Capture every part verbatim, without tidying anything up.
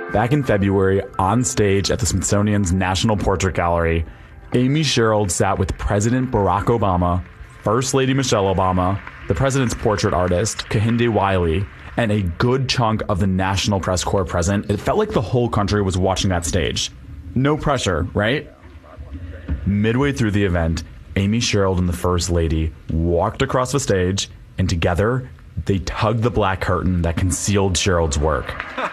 Back in February, on stage at the Smithsonian's National Portrait Gallery, Amy Sherald sat with President Barack Obama, First Lady Michelle Obama, the president's portrait artist, Kehinde Wiley, and a good chunk of the National Press Corps present. It felt like the whole country was watching that stage. No pressure, right? Midway through the event, Amy Sherald and the First Lady walked across the stage, and together, they tugged the black curtain that concealed Sherald's work.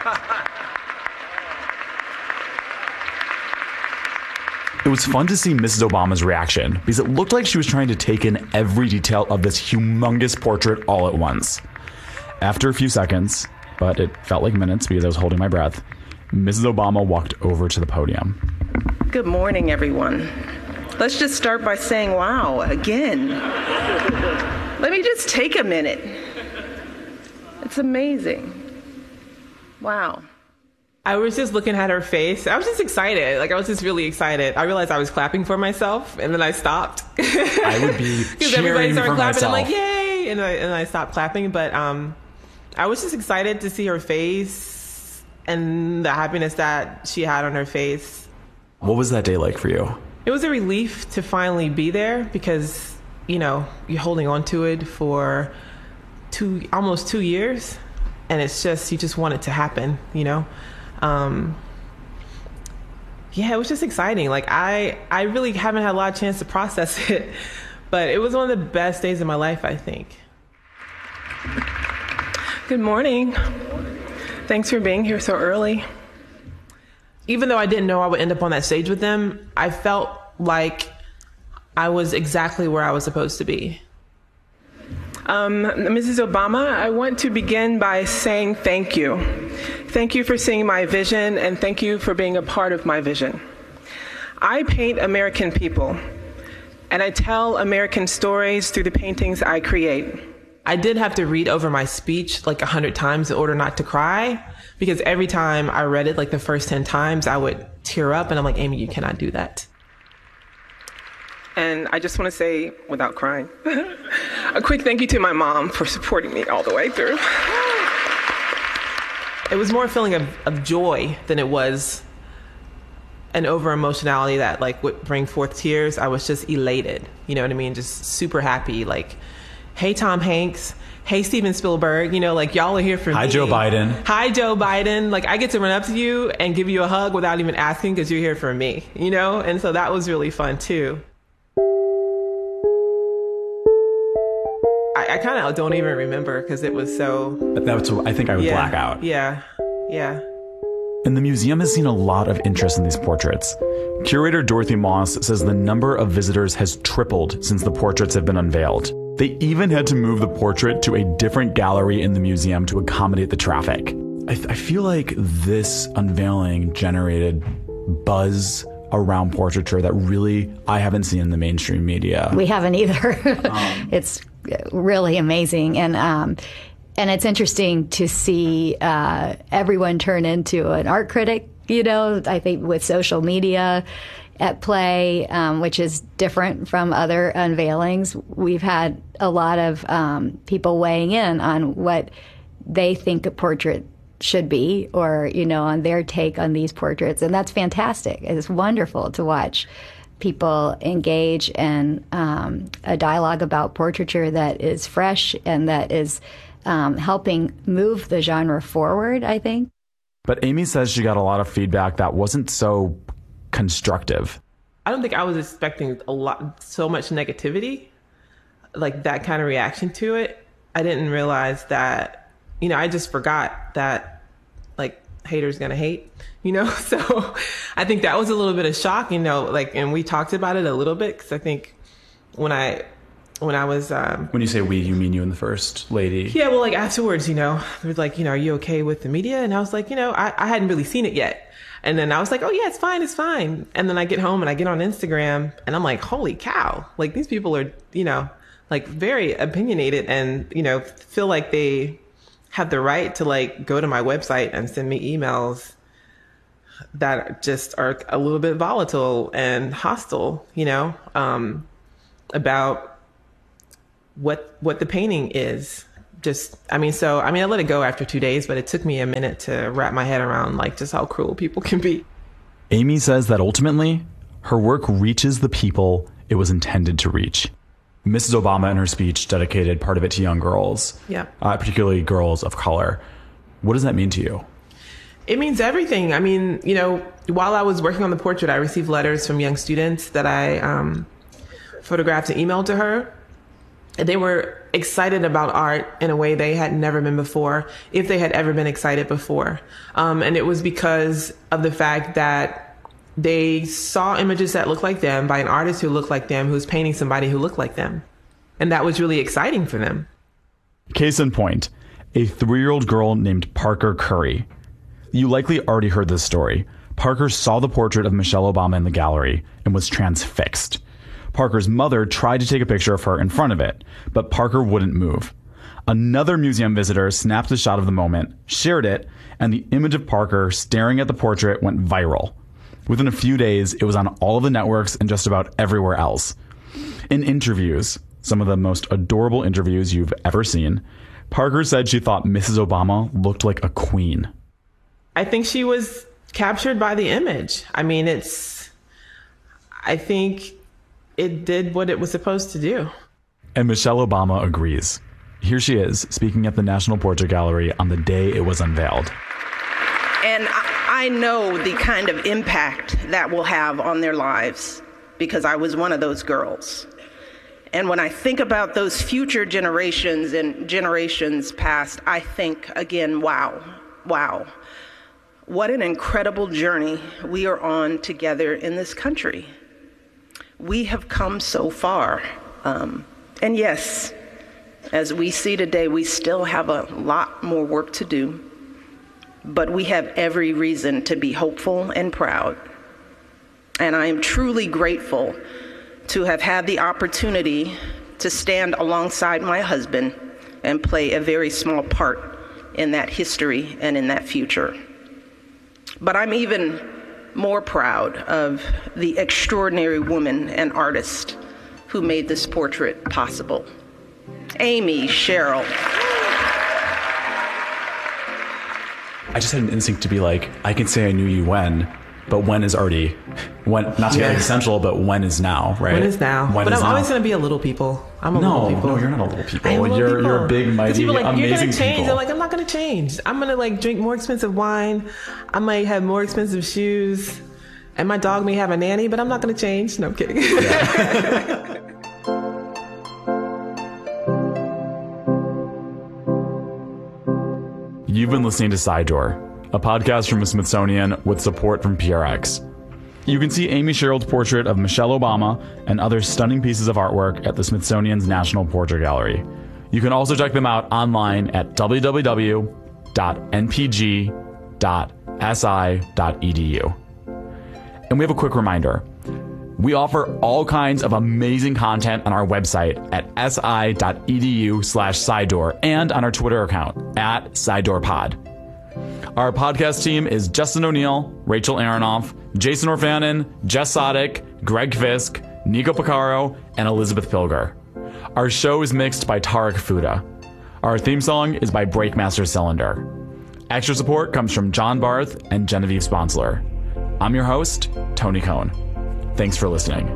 It was fun to see Missus Obama's reaction because it looked like she was trying to take in every detail of this humongous portrait all at once. After a few seconds, but it felt like minutes because I was holding my breath, Missus Obama walked over to the podium. Good morning, everyone. Let's just start by saying, wow, again. Let me just take a minute. It's amazing. Wow. I was just looking at her face. I was just excited. Like, I was just really excited. I realized I was clapping for myself, and then I stopped. I would be Because everybody cheering started for clapping. myself. I'm like, yay! And I, and I stopped clapping. But um, I was just excited to see her face and the happiness that she had on her face. What was that day like for you? It was a relief to finally be there because, you know, you're holding on to it for two, almost two years. And it's just, you just want it to happen, you know? Um, yeah, it was just exciting. Like I, I really haven't had a lot of chance to process it, but it was one of the best days of my life, I think. Good morning. Thanks for being here so early. Even though I didn't know I would end up on that stage with them, I felt like I was exactly where I was supposed to be. Um, Missus Obama, I want to begin by saying thank you. Thank you for seeing my vision, and thank you for being a part of my vision. I paint American people, and I tell American stories through the paintings I create. I did have to read over my speech like a hundred times in order not to cry, because every time I read it, like the first ten times, I would tear up, and I'm like, Amy, you cannot do that. And I just want to say, without crying, a quick thank you to my mom for supporting me all the way through. It was more a feeling of, of joy than it was an over emotionality that like would bring forth tears. I was just elated, you know what I mean? Just super happy. Like, hey, Tom Hanks. Hey, Steven Spielberg. You know, like y'all are here for Hi, me. Joe Biden. Hi, Joe Biden. Like I get to run up to you and give you a hug without even asking because you're here for me, you know? And so that was really fun too. I, I kind of don't even remember because it was so... But that's what I think I would yeah, black out. Yeah, yeah. And the museum has seen a lot of interest in these portraits. Curator Dorothy Moss says the number of visitors has tripled since the portraits have been unveiled. They even had to move the portrait to a different gallery in the museum to accommodate the traffic. I, th- I feel like this unveiling generated buzz around portraiture that really I haven't seen in the mainstream media. We haven't either. um, it's really amazing. And um, and it's interesting to see uh, everyone turn into an art critic, you know, I think with social media at play, um, which is different from other unveilings. We've had a lot of um, people weighing in on what they think a portrait should be, or, you know, on their take on these portraits. And that's fantastic. It's wonderful to watch people engage in um, a dialogue about portraiture that is fresh and that is um, helping move the genre forward, I think. But Amy says she got a lot of feedback that wasn't so constructive. I don't think I was expecting a lot, so much negativity, like that kind of reaction to it. I didn't realize that, you know, I just forgot that like haters gonna hate, you know? So I think that was a little bit of shock, you know, like, and we talked about it a little bit. Cause I think when I, when I was, um, When you say we, you mean you and the First Lady? yeah, well, like afterwards, you know, they were like, you know, are you okay with the media? And I was like, you know, I, I hadn't really seen it yet. And then I was like, oh yeah, it's fine, it's fine. And then I get home and I get on Instagram and I'm like, holy cow, like these people are, you know, like very opinionated and, you know, feel like they have the right to like go to my website and send me emails that just are a little bit volatile and hostile, you know, um, about what, what the painting is. just, I mean, so, I mean, I let it go after two days, but it took me a minute to wrap my head around like just how cruel people can be. Amy says that ultimately her work reaches the people it was intended to reach. Missus Obama in her speech dedicated part of it to young girls, yeah, uh, particularly girls of color. What does that mean to you? It means everything. I mean, you know, while I was working on the portrait, I received letters from young students that I um, photographed and emailed to her. They were excited about art in a way they had never been before, if they had ever been excited before. Um, and it was because of the fact that they saw images that looked like them by an artist who looked like them, who was painting somebody who looked like them. And that was really exciting for them. Case in point, a three-year-old girl named Parker Curry. You likely already heard this story. Parker saw the portrait of Michelle Obama in the gallery and was transfixed. Parker's mother tried to take a picture of her in front of it, but Parker wouldn't move. Another museum visitor snapped a shot of the moment, shared it, and the image of Parker staring at the portrait went viral. Within a few days, it was on all of the networks and just about everywhere else. In interviews, some of the most adorable interviews you've ever seen, Parker said she thought Missus Obama looked like a queen. I think she was captured by the image. I mean, it's, I think it did what it was supposed to do. And Michelle Obama agrees. Here she is, speaking at the National Portrait Gallery on the day it was unveiled. And I know the kind of impact that will have on their lives because I was one of those girls. And when I think about those future generations and generations past, I think again, wow, wow. What an incredible journey we are on together in this country. We have come so far. Um, and yes, as we see today, we still have a lot more work to do, but we have every reason to be hopeful and proud. And I am truly grateful to have had the opportunity to stand alongside my husband and play a very small part in that history and in that future. But I'm even more proud of the extraordinary woman and artist who made this portrait possible. Amy Sherrill. I just had an instinct to be like, I can say I knew you when, but when is already, when, not to get Yeah. essential, but when is now, right? When is now? When but is I'm now. always going to be a little people. I'm a No, little people. no, you're not a little people. I am a little You're, people. you're a big, 'Cause mighty, people are like, amazing you're gonna change. people. They're like, I'm not going to change. I'm going to like drink more expensive wine. I might have more expensive shoes. And my dog may have a nanny, but I'm not going to change. No, I'm kidding. Yeah. You've been listening to Side Door, a podcast from the Smithsonian with support from P R X. You can see Amy Sherrill's portrait of Michelle Obama and other stunning pieces of artwork at the Smithsonian's National Portrait Gallery. You can also check them out online at w w w dot n p g dot s i dot e d u. And we have a quick reminder. We offer all kinds of amazing content on our website at s i dot e d u slash sidedoor and on our Twitter account at sidedoorpod. Our podcast team is Justin O'Neill, Rachel Aronoff, Jason Orfanon, Jess Sodick, Greg Fisk, Nico Picaro, and Elizabeth Pilger. Our show is mixed by Tarek Fuda. Our theme song is by Breakmaster Cylinder. Extra support comes from John Barth and Genevieve Sponsler. I'm your host, Tony Cohn. Thanks for listening.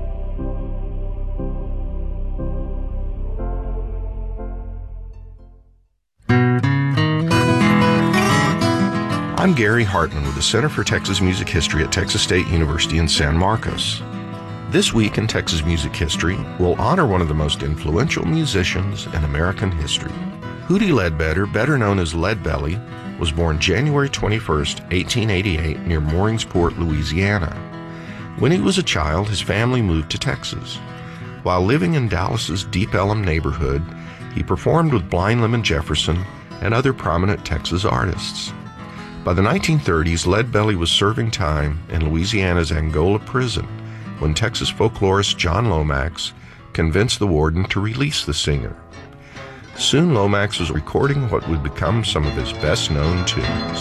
I'm Gary Hartman with the Center for Texas Music History at Texas State University in San Marcos. This week in Texas Music History, we'll honor one of the most influential musicians in American history. Hootie Ledbetter, better known as Leadbelly, was born January twenty-first, eighteen eighty-eight, near Mooringsport, Louisiana. When he was a child, his family moved to Texas. While living in Dallas's Deep Ellum neighborhood, he performed with Blind Lemon Jefferson and other prominent Texas artists. By the nineteen thirties, Leadbelly was serving time in Louisiana's Angola prison when Texas folklorist John Lomax convinced the warden to release the singer. Soon Lomax was recording what would become some of his best-known tunes.